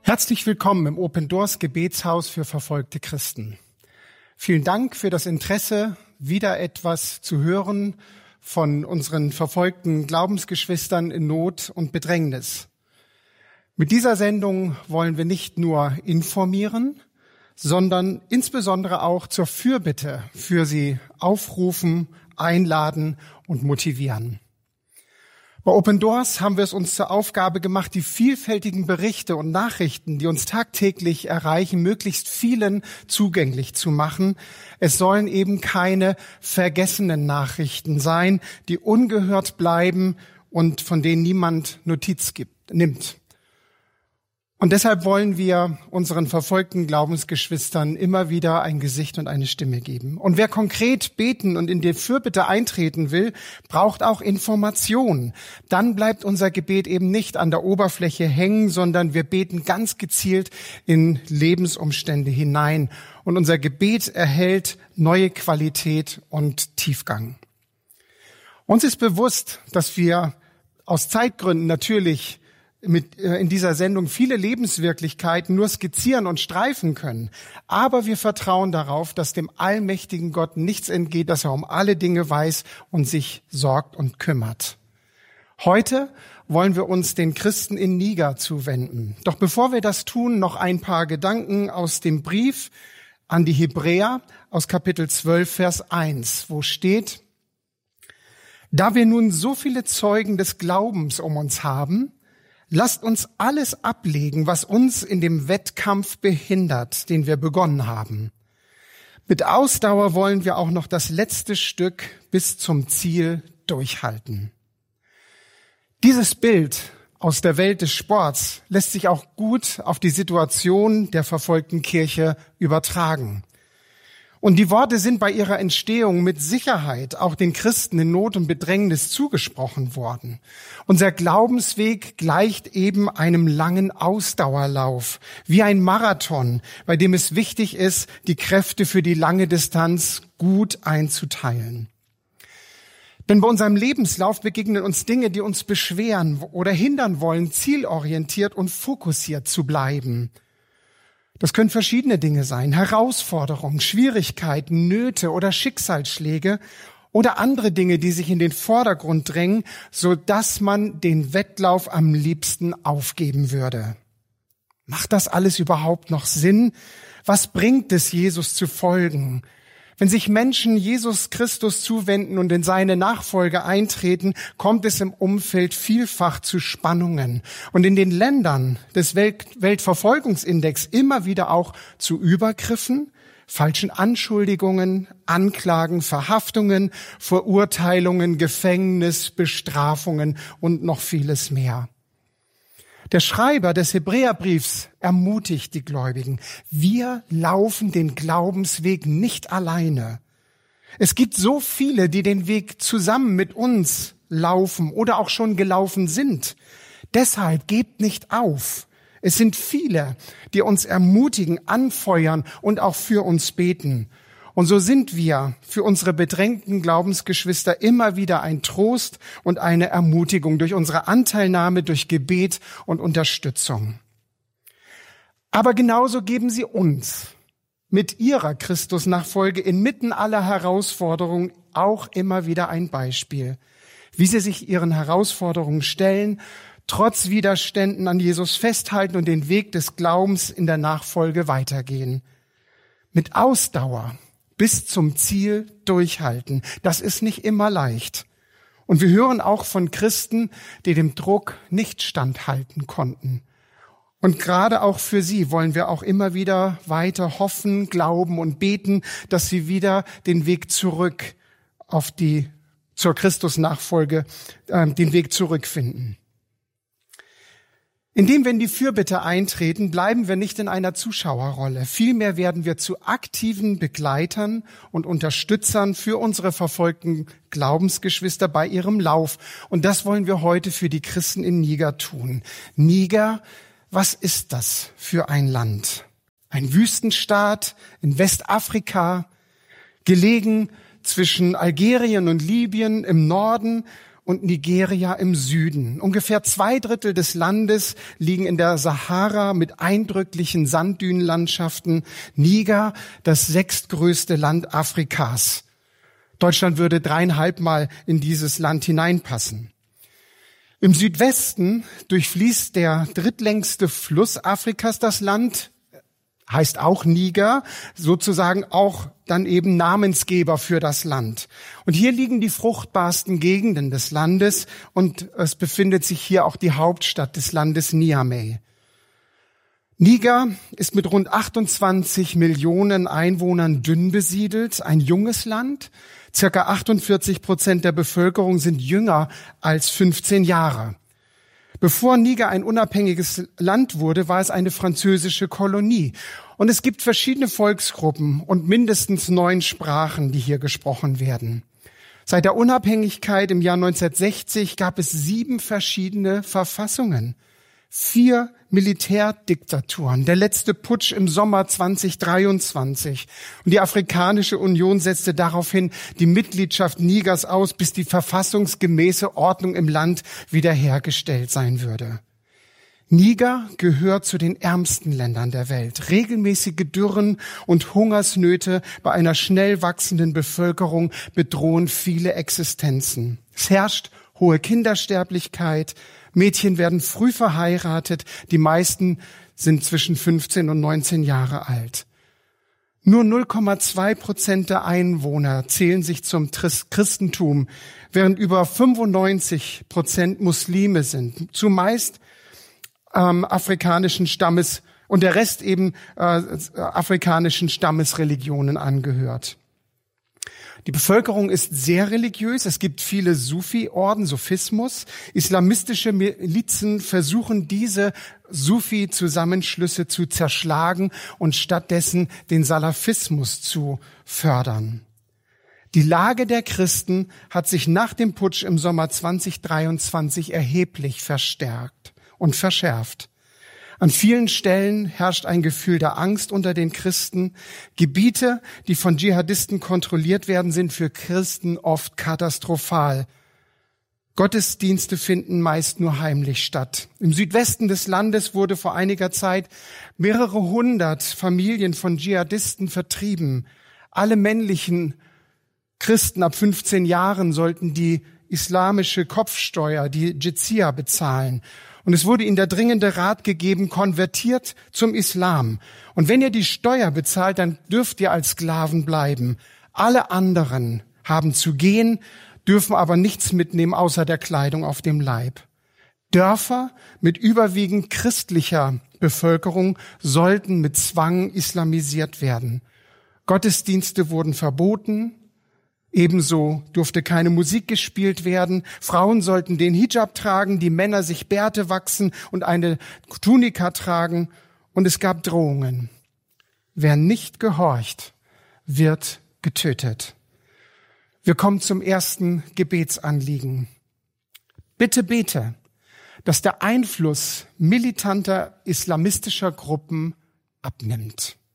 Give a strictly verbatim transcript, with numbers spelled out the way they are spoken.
Herzlich willkommen im Open Doors Gebetshaus für verfolgte Christen. Vielen Dank für das Interesse, wieder etwas zu hören von unseren verfolgten Glaubensgeschwistern in Not und Bedrängnis. Mit dieser Sendung wollen wir nicht nur informieren, sondern insbesondere auch zur Fürbitte für sie aufrufen, einladen und motivieren. Bei Open Doors haben wir es uns zur Aufgabe gemacht, die vielfältigen Berichte und Nachrichten, die uns tagtäglich erreichen, möglichst vielen zugänglich zu machen. Es sollen eben keine vergessenen Nachrichten sein, die ungehört bleiben und von denen niemand Notiz gibt, nimmt. Und deshalb wollen wir unseren verfolgten Glaubensgeschwistern immer wieder ein Gesicht und eine Stimme geben. Und wer konkret beten und in die Fürbitte eintreten will, braucht auch Information. Dann bleibt unser Gebet eben nicht an der Oberfläche hängen, sondern wir beten ganz gezielt in Lebensumstände hinein. Und unser Gebet erhält neue Qualität und Tiefgang. Uns ist bewusst, dass wir aus Zeitgründen natürlich mit in dieser Sendung viele Lebenswirklichkeiten nur skizzieren und streifen können. Aber wir vertrauen darauf, dass dem allmächtigen Gott nichts entgeht, dass er um alle Dinge weiß und sich sorgt und kümmert. Heute wollen wir uns den Christen in Niger zuwenden. Doch bevor wir das tun, noch ein paar Gedanken aus dem Brief an die Hebräer aus Kapitel zwölf, Vers eins, wo steht: Da wir nun so viele Zeugen des Glaubens um uns haben, lasst uns alles ablegen, was uns in dem Wettkampf behindert, den wir begonnen haben. Mit Ausdauer wollen wir auch noch das letzte Stück bis zum Ziel durchhalten. Dieses Bild aus der Welt des Sports lässt sich auch gut auf die Situation der verfolgten Kirche übertragen. Und die Worte sind bei ihrer Entstehung mit Sicherheit auch den Christen in Not und Bedrängnis zugesprochen worden. Unser Glaubensweg gleicht eben einem langen Ausdauerlauf, wie ein Marathon, bei dem es wichtig ist, die Kräfte für die lange Distanz gut einzuteilen. Denn bei unserem Lebenslauf begegnen uns Dinge, die uns beschweren oder hindern wollen, zielorientiert und fokussiert zu bleiben. Das können verschiedene Dinge sein: Herausforderungen, Schwierigkeiten, Nöte oder Schicksalsschläge oder andere Dinge, die sich in den Vordergrund drängen, so dass man den Wettlauf am liebsten aufgeben würde. Macht das alles überhaupt noch Sinn? Was bringt es, Jesus zu folgen? Wenn sich Menschen Jesus Christus zuwenden und in seine Nachfolge eintreten, kommt es im Umfeld vielfach zu Spannungen und in den Ländern des Welt- Weltverfolgungsindex immer wieder auch zu Übergriffen, falschen Anschuldigungen, Anklagen, Verhaftungen, Verurteilungen, Gefängnis, Bestrafungen und noch vieles mehr. Der Schreiber des Hebräerbriefs ermutigt die Gläubigen: Wir laufen den Glaubensweg nicht alleine. Es gibt so viele, die den Weg zusammen mit uns laufen oder auch schon gelaufen sind. Deshalb gebt nicht auf. Es sind viele, die uns ermutigen, anfeuern und auch für uns beten. Und so sind wir für unsere bedrängten Glaubensgeschwister immer wieder ein Trost und eine Ermutigung durch unsere Anteilnahme, durch Gebet und Unterstützung. Aber genauso geben sie uns mit ihrer Christusnachfolge inmitten aller Herausforderungen auch immer wieder ein Beispiel, wie sie sich ihren Herausforderungen stellen, trotz Widerständen an Jesus festhalten und den Weg des Glaubens in der Nachfolge weitergehen. Mit Ausdauer bis zum Ziel durchhalten. Das ist nicht immer leicht. Und wir hören auch von Christen, die dem Druck nicht standhalten konnten. Und gerade auch für sie wollen wir auch immer wieder weiter hoffen, glauben und beten, dass sie wieder den Weg zurück auf die, zur Christusnachfolge, äh, den Weg zurückfinden. Indem wir in die Fürbitte eintreten, bleiben wir nicht in einer Zuschauerrolle. Vielmehr werden wir zu aktiven Begleitern und Unterstützern für unsere verfolgten Glaubensgeschwister bei ihrem Lauf. Und das wollen wir heute für die Christen in Niger tun. Niger, was ist das für ein Land? Ein Wüstenstaat in Westafrika, gelegen zwischen Algerien und Libyen im Norden und Nigeria im Süden. Ungefähr zwei Drittel des Landes liegen in der Sahara mit eindrücklichen Sanddünenlandschaften. Niger, das sechstgrößte Land Afrikas. Deutschland würde dreieinhalb Mal in dieses Land hineinpassen. Im Südwesten durchfließt der drittlängste Fluss Afrikas das Land, heißt auch Niger, sozusagen auch dann eben Namensgeber für das Land. Und hier liegen die fruchtbarsten Gegenden des Landes und es befindet sich hier auch die Hauptstadt des Landes, Niamey. Niger ist mit rund achtundzwanzig Millionen Einwohnern dünn besiedelt, ein junges Land. Circa achtundvierzig Prozent der Bevölkerung sind jünger als fünfzehn Jahre. Bevor Niger ein unabhängiges Land wurde, war es eine französische Kolonie. Und es gibt verschiedene Volksgruppen und mindestens neun Sprachen, die hier gesprochen werden. Seit der Unabhängigkeit im Jahr neunzehnhundertsechzig gab es sieben verschiedene Verfassungen. Vier Militärdiktaturen, der letzte Putsch im Sommer zweitausenddreiundzwanzig. Und die Afrikanische Union setzte daraufhin die Mitgliedschaft Nigers aus, bis die verfassungsgemäße Ordnung im Land wiederhergestellt sein würde. Niger gehört zu den ärmsten Ländern der Welt. Regelmäßige Dürren und Hungersnöte bei einer schnell wachsenden Bevölkerung bedrohen viele Existenzen. Es herrscht hohe Kindersterblichkeit, Mädchen werden früh verheiratet, die meisten sind zwischen fünfzehn und neunzehn Jahre alt. Nur null Komma zwei Prozent der Einwohner zählen sich zum Christentum, während über fünfundneunzig Prozent Muslime sind, zumeist ähm, afrikanischen Stammes und der Rest eben äh, afrikanischen Stammesreligionen angehört. Die Bevölkerung ist sehr religiös. Es gibt viele Sufi-Orden, Sufismus. Islamistische Milizen versuchen, diese Sufi-Zusammenschlüsse zu zerschlagen und stattdessen den Salafismus zu fördern. Die Lage der Christen hat sich nach dem Putsch im Sommer zweitausenddreiundzwanzig erheblich verstärkt und verschärft. An vielen Stellen herrscht ein Gefühl der Angst unter den Christen. Gebiete, die von Dschihadisten kontrolliert werden, sind für Christen oft katastrophal. Gottesdienste finden meist nur heimlich statt. Im Südwesten des Landes wurde vor einiger Zeit mehrere hundert Familien von Dschihadisten vertrieben. Alle männlichen Christen ab fünfzehn Jahren sollten die islamische Kopfsteuer, die Jizya, bezahlen. Und es wurde ihnen der dringende Rat gegeben, konvertiert zum Islam. Und wenn ihr die Steuer bezahlt, dann dürft ihr als Sklaven bleiben. Alle anderen haben zu gehen, dürfen aber nichts mitnehmen außer der Kleidung auf dem Leib. Dörfer mit überwiegend christlicher Bevölkerung sollten mit Zwang islamisiert werden. Gottesdienste wurden verboten. Ebenso durfte keine Musik gespielt werden. Frauen sollten den Hijab tragen, die Männer sich Bärte wachsen und eine Tunika tragen. Und es gab Drohungen. Wer nicht gehorcht, wird getötet. Wir kommen zum ersten Gebetsanliegen. Bitte bete, dass der Einfluss militanter islamistischer Gruppen abnimmt.